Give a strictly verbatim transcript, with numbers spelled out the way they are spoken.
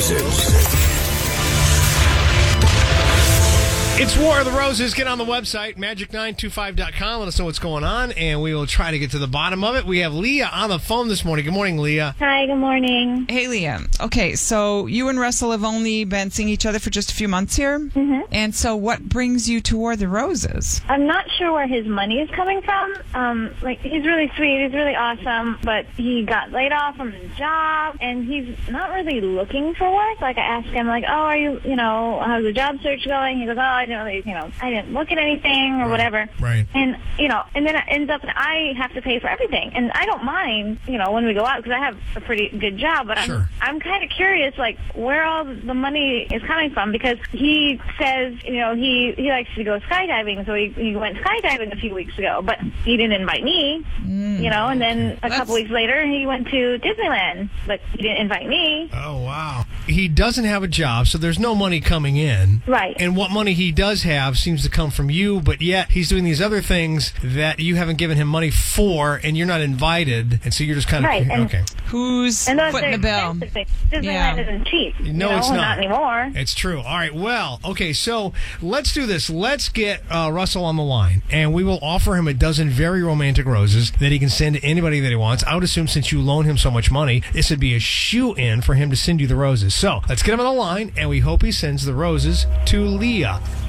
Roses. It's War of the Roses. Get on the website, magic nine two five dot com. Let us know what's going on, and we will try to get to the bottom of it. We have Leah on the phone this morning. Good morning, Leah. Hi, good morning. Hey, Leah. Okay, so you and Russell have only been seeing each other for just a few months here. Mm-hmm. And so what brings you to War of the Roses? I'm not sure where his money is coming from. Um, like, he's really sweet. He's really awesome, but he got laid off from his job, and he's not really looking for work. Like, I asked him, like, oh, are you, you know, how's the job search going? He goes, oh, I didn't really, you know, I didn't look at anything or whatever. Right. And, you know, and then it ends up that I have to pay for everything. And I don't mind, you know, when we go out because I have a pretty good job. But Sure. I'm, I'm kind of curious, like, where all the money is coming from. Because he says, you know, he, he likes to go skydiving. So he, he went skydiving a few weeks ago. But he didn't invite me, Mm, you know. And then a That's- couple weeks later, he went to Disneyland. But he didn't invite me. Oh, wow. He doesn't have a job, so there's no money coming in. Right. And what money he does have seems to come from you, but yet he's doing these other things that you haven't given him money for, and you're not invited, and so you're just kind of... Right, and- okay. Who's And those footing are the bill? expensive things. Disneyland Yeah. isn't cheap. No, you know, it's not. Not anymore. It's true. All right, well, okay, so let's do this. Let's get uh, Russell on the line, and we will offer him a dozen very romantic roses that he can send to anybody that he wants. I would assume since you loan him so much money, this would be a shoe-in for him to send you the roses. So let's get him on the line, and we hope he sends the roses to Leah.